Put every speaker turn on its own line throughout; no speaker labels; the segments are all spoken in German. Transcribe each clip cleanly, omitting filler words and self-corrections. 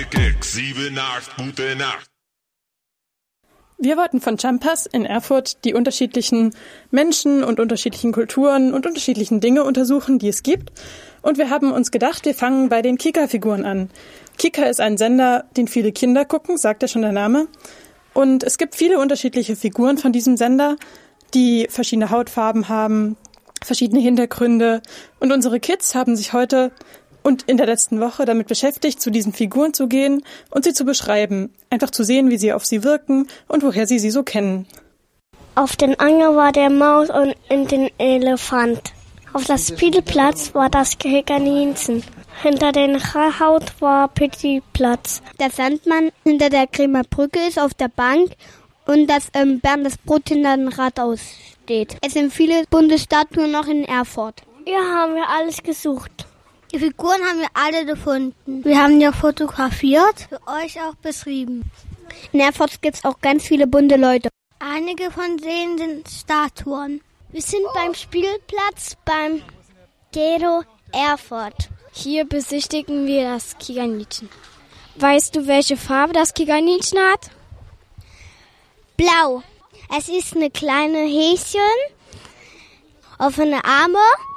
Keks, 7, 8, gute Nacht.
Wir wollten von Jumpers in Erfurt die unterschiedlichen Menschen und unterschiedlichen Kulturen und unterschiedlichen Dinge untersuchen, die es gibt. Und wir haben uns gedacht, wir fangen bei den Kika-Figuren an. Kika ist ein Sender, den viele Kinder gucken, sagt ja schon der Name. Und es gibt viele unterschiedliche Figuren von diesem Sender, die verschiedene Hautfarben haben, verschiedene Hintergründe. Und unsere Kids haben sich heute und in der letzten Woche damit beschäftigt, zu diesen Figuren zu gehen und sie zu beschreiben. Einfach zu sehen, wie sie auf sie wirken und woher sie so kennen.
Auf den Anger war der Maus und in den Elefant. Auf das Spielplatz war das Kaninchen. Hinter den Haut war Petitplatz.
Der Sandmann hinter der Kremer Brücke ist auf der Bank und das Bernd das Brot hinter dem Rathaus steht. Es sind viele bunte Statuen noch in Erfurt.
Ja, haben wir alles gesucht.
Die Figuren haben wir alle gefunden. Wir haben ja fotografiert, für euch auch beschrieben. In Erfurt gibt es auch ganz viele bunte Leute. Einige von denen sind Statuen.
Wir sind beim Spielplatz beim Gero Erfurt.
Hier besichtigen wir das Kikaninchen. Weißt du, welche Farbe das Kikaninchen hat?
Blau. Es ist eine kleine Häschen, offene Arme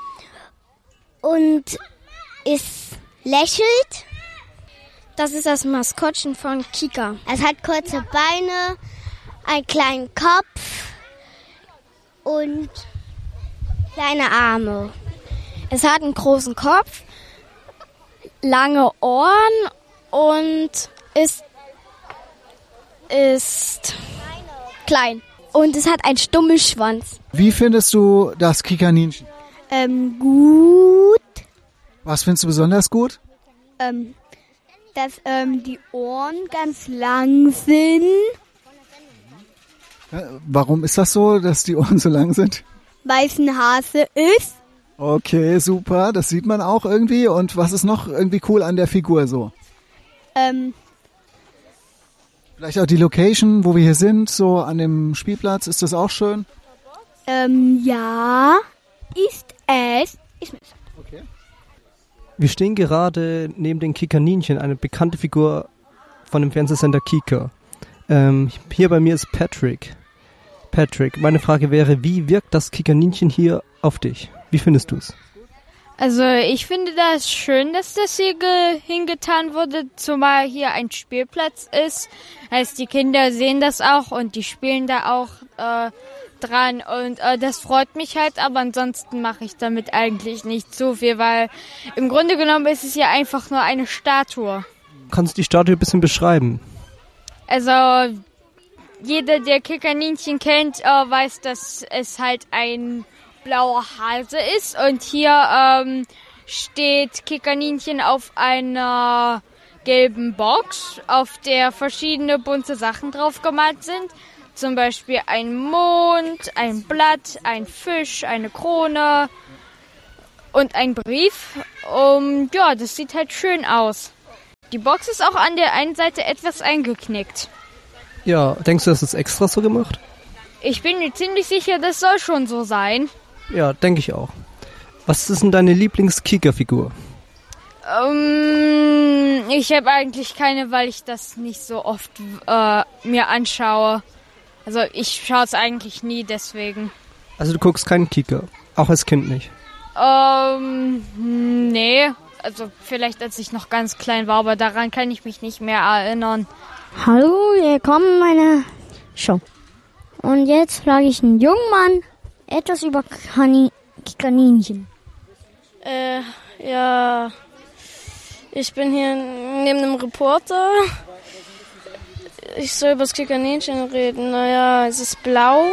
und es lächelt.
Das ist das Maskottchen von Kika.
Es hat kurze Beine, einen kleinen Kopf und kleine Arme.
Es hat einen großen Kopf, lange Ohren und ist klein. Und es hat einen Stummelschwanz.
Wie findest du das Kikaninchen?
Gut.
Was findest du besonders gut?
Dass die Ohren ganz lang sind.
Warum ist das so, dass die Ohren so lang sind?
Weil es ein Hase ist.
Okay, super. Das sieht man auch irgendwie. Und was ist noch irgendwie cool an der Figur so? Vielleicht auch die Location, wo wir hier sind, so an dem Spielplatz. Ist das auch schön?
Ja, ist es.
Okay.
Wir stehen gerade neben den Kikaninchen, eine bekannte Figur von dem Fernsehsender Kika. Hier bei mir ist Patrick. Patrick, meine Frage wäre, wie wirkt das Kikaninchen hier auf dich? Wie findest du es?
Also ich finde das schön, dass das hier hingetan wurde, zumal hier ein Spielplatz ist. Heißt, die Kinder sehen das auch und die spielen da auch dran und das freut mich halt, aber ansonsten mache ich damit eigentlich nicht so viel, weil im Grunde genommen ist es ja einfach nur eine Statue.
Kannst du die Statue ein bisschen beschreiben?
Also jeder, der Kikaninchen kennt, weiß, dass es halt ein blauer Hase ist und hier steht Kikaninchen auf einer gelben Box, auf der verschiedene bunte Sachen drauf gemalt sind. Zum Beispiel ein Mond, ein Blatt, ein Fisch, eine Krone und ein Brief. Ja, das sieht halt schön aus. Die Box ist auch an der einen Seite etwas eingeknickt.
Ja, denkst du, das ist extra so gemacht?
Ich bin mir ziemlich sicher, das soll schon so sein.
Ja, denke ich auch. Was ist denn deine Lieblings-Kika-Figur?
Ich habe eigentlich keine, weil ich das nicht so oft mir anschaue. Also ich schaue es eigentlich nie, deswegen.
Also du guckst keinen Kika, auch als Kind nicht?
Nee. Also vielleicht als ich noch ganz klein war, aber daran kann ich mich nicht mehr erinnern.
Hallo, willkommen in meiner Show. Und jetzt frage ich einen jungen Mann etwas über Kaninchen.
Ja, ich bin hier neben einem Reporter. Ich soll über das Kikaninchen reden. Naja, es ist blau,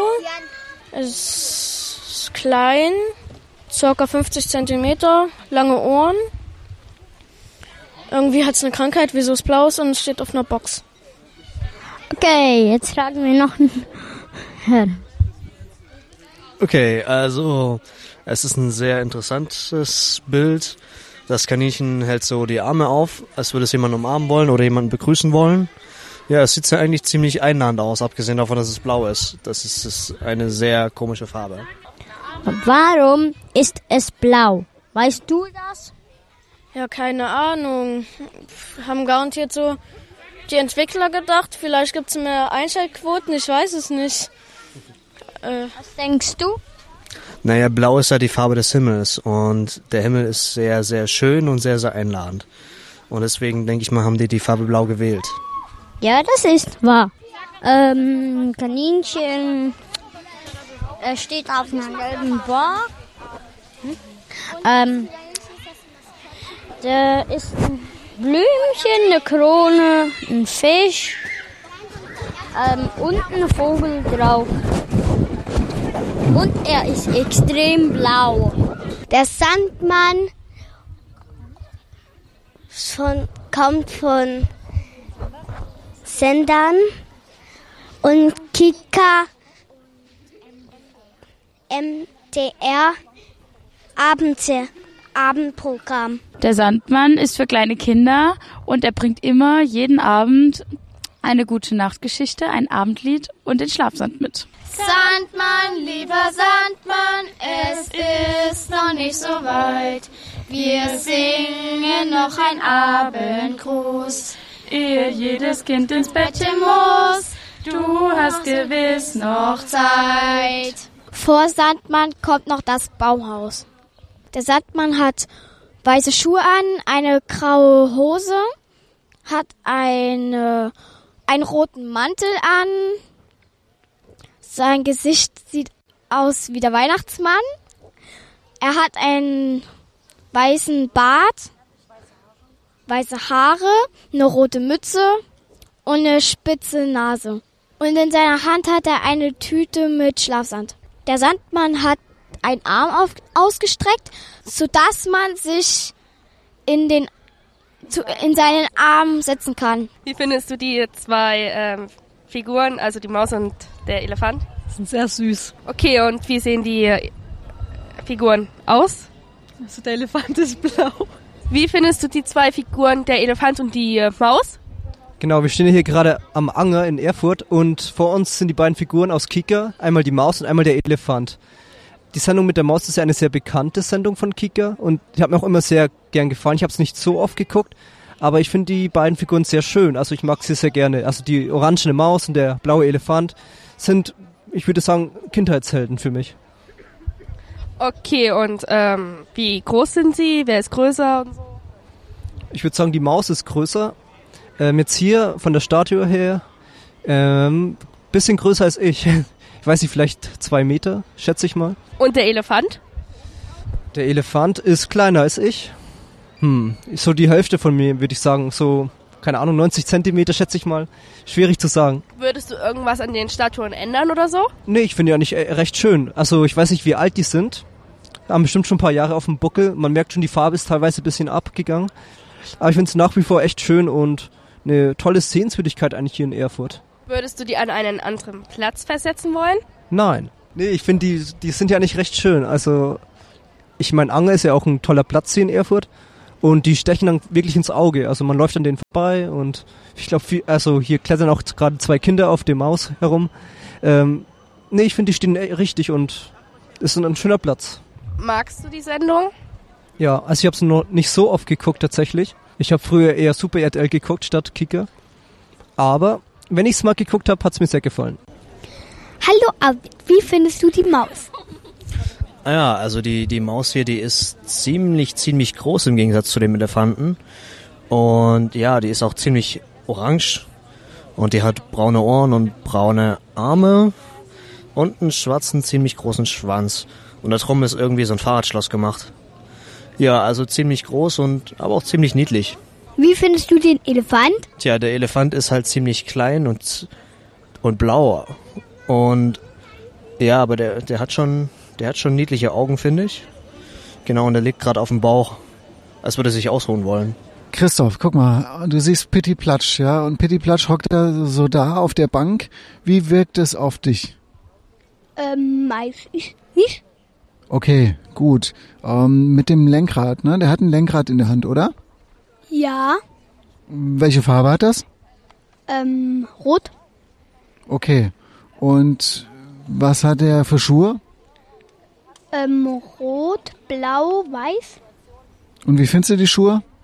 es ist klein, ca. 50 Zentimeter, lange Ohren. Irgendwie hat es eine Krankheit, wieso es blau ist und es steht auf einer Box.
Okay, jetzt fragen wir noch einen Herrn.
Okay, also es ist ein sehr interessantes Bild. Das Kaninchen hält so die Arme auf, als würde es jemanden umarmen wollen oder jemanden begrüßen wollen. Ja, es sieht ja eigentlich ziemlich einladend aus, abgesehen davon, dass es blau ist. Das ist eine sehr komische Farbe.
Warum ist es blau? Weißt du das?
Ja, keine Ahnung. Haben garantiert so die Entwickler gedacht, vielleicht gibt es mehr Einschaltquoten, ich weiß es nicht.
Was denkst du?
Naja, blau ist ja die Farbe des Himmels und der Himmel ist sehr, sehr schön und sehr, sehr einladend. Und deswegen denke ich mal, haben die Farbe blau gewählt.
Ja, das ist wahr. Kaninchen steht auf einer gelben Bar. Da ist ein Blümchen, eine Krone, ein Fisch und ein Vogel drauf. Und er ist extrem blau. Der Sandmann kommt von Sendern und Kika MDR Abendprogramm.
Der Sandmann ist für kleine Kinder und er bringt immer jeden Abend eine gute Nachtgeschichte, ein Abendlied und den Schlafsand mit.
Sandmann, lieber Sandmann, es ist noch nicht so weit. Wir singen noch ein Abendgruß,
ehe jedes Kind ins Bettchen muss. Du hast gewiss noch Zeit.
Vor Sandmann kommt noch das Bauhaus. Der Sandmann hat weiße Schuhe an, eine graue Hose, hat einen roten Mantel an. Sein Gesicht sieht aus wie der Weihnachtsmann. Er hat einen weißen Bart, weiße Haare, eine rote Mütze und eine spitze Nase. Und in seiner Hand hat er eine Tüte mit Schlafsand. Der Sandmann hat einen Arm ausgestreckt, sodass man sich in seinen Arm setzen kann.
Wie findest du die zwei Figuren, also die Maus und der Elefant?
Das sind sehr süß.
Okay, und wie sehen die Figuren aus?
Also der Elefant ist blau.
Wie findest du die zwei Figuren, der Elefant und die Maus?
Genau, wir stehen hier gerade am Anger in Erfurt und vor uns sind die beiden Figuren aus Kika, einmal die Maus und einmal der Elefant. Die Sendung mit der Maus ist ja eine sehr bekannte Sendung von Kika und die hat mir auch immer sehr gern gefallen. Ich habe es nicht so oft geguckt, aber ich finde die beiden Figuren sehr schön. Also ich mag sie sehr gerne. Also die orangene Maus und der blaue Elefant sind, ich würde sagen, Kindheitshelden für mich.
Okay, und wie groß sind sie? Wer ist größer? Und so?
Ich würde sagen, die Maus ist größer. Jetzt hier von der Statue her, bisschen größer als ich. Ich weiß nicht, vielleicht 2 Meter, schätze ich mal.
Und der Elefant?
Der Elefant ist kleiner als ich. So die Hälfte von mir, würde ich sagen. So, keine Ahnung, 90 Zentimeter, schätze ich mal. Schwierig zu sagen.
Würdest du irgendwas an den Statuen ändern oder so?
Nee, ich finde ja nicht recht schön. Also ich weiß nicht, wie alt die sind. Haben bestimmt schon ein paar Jahre auf dem Buckel. Man merkt schon, die Farbe ist teilweise ein bisschen abgegangen. Aber ich finde es nach wie vor echt schön und eine tolle Sehenswürdigkeit eigentlich hier in Erfurt.
Würdest du die an einen anderen Platz versetzen wollen?
Nein. Nee, ich finde, die sind ja nicht recht schön. Also, ich meine, Anger ist ja auch ein toller Platz hier in Erfurt. Und die stechen dann wirklich ins Auge. Also man läuft an denen vorbei und ich glaube, also hier klettern auch gerade 2 Kinder auf dem Maus herum. Nee, ich finde, die stehen richtig und ist ein schöner Platz.
Magst du die Sendung?
Ja, also ich habe es noch nicht so oft geguckt tatsächlich. Ich habe früher eher Super RTL geguckt statt Kika. Aber wenn ich es mal geguckt habe, hat es mir sehr gefallen.
Hallo Arvid, wie findest du die Maus?
Ja, also die Maus hier, die ist ziemlich groß im Gegensatz zu dem Elefanten. Und ja, die ist auch ziemlich orange. Und die hat braune Ohren und braune Arme und einen schwarzen, ziemlich großen Schwanz. Und da drum ist irgendwie so ein Fahrradschloss gemacht. Ja, also ziemlich groß und aber auch ziemlich niedlich.
Wie findest du den Elefant?
Tja, der Elefant ist halt ziemlich klein und blau. Und ja, aber der hat schon niedliche Augen, finde ich. Genau, und der liegt gerade auf dem Bauch, als würde er sich ausruhen wollen.
Christoph, guck mal, du siehst Pitti Platsch, ja? Und Pitti Platsch hockt da so da auf der Bank. Wie wirkt es auf dich?
Weiß ich nicht.
Okay, gut. Mit dem Lenkrad, ne? Der hat ein Lenkrad in der Hand, oder?
Ja.
Welche Farbe hat das?
Rot.
Okay. Und was hat er für Schuhe?
Rot, blau, weiß.
Und wie findest du die Schuhe?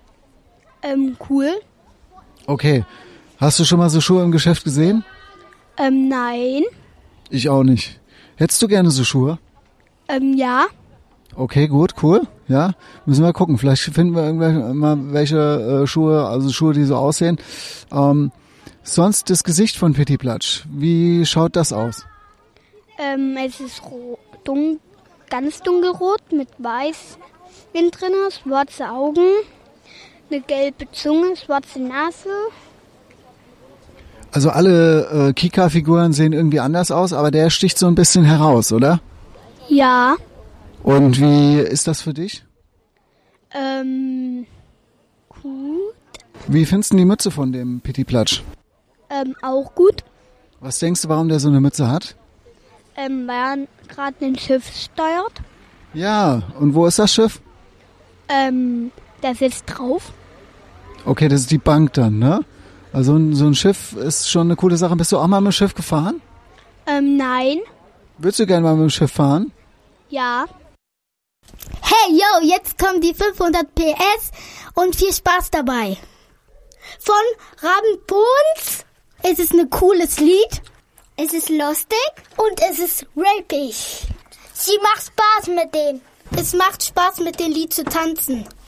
Cool.
Okay. Hast du schon mal so Schuhe im Geschäft gesehen?
Nein.
Ich auch nicht. Hättest du gerne so Schuhe?
Ja.
Okay, gut, cool. Ja, müssen wir gucken. Vielleicht finden wir mal welche Schuhe, also Schuhe, die so aussehen. Sonst das Gesicht von Pitti Platsch. Wie schaut das aus?
Es ist ganz dunkelrot mit weiß drin, schwarze Augen, eine gelbe Zunge, schwarze Nase.
Also alle Kika-Figuren sehen irgendwie anders aus, aber der sticht so ein bisschen heraus, oder?
Ja.
Und wie ist das für dich?
Gut.
Wie findest du die Mütze von dem Pitti Platsch?
Auch gut.
Was denkst du, warum der so eine Mütze hat?
Weil er gerade ein Schiff steuert.
Ja, und wo ist das Schiff?
Der sitzt drauf.
Okay, das ist die Bank dann, ne? Also so ein Schiff ist schon eine coole Sache. Bist du auch mal mit dem Schiff gefahren?
Nein.
Würdest du gerne mal mit dem Schiff fahren?
Ja.
Hey, yo, jetzt kommen die 500 PS und viel Spaß dabei. Von Rabenbohns. Es ist ein cooles Lied. Es ist lustig. Und es ist rappig. Sie macht Spaß mit dem. Es macht Spaß, mit dem Lied zu tanzen.